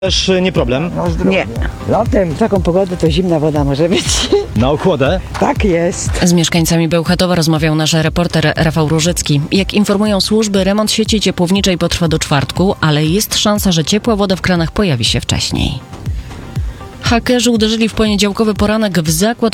Też nie problem. Nie. Latem taką pogodę to zimna woda może być. Na ochłodę. Tak jest. Z mieszkańcami Bełchatowa rozmawiał nasz reporter Rafał Różycki. Jak informują służby, remont sieci ciepłowniczej potrwa do czwartku, ale jest szansa, że ciepła woda w kranach pojawi się wcześniej. Hakerzy uderzyli w poniedziałkowy poranek w zakład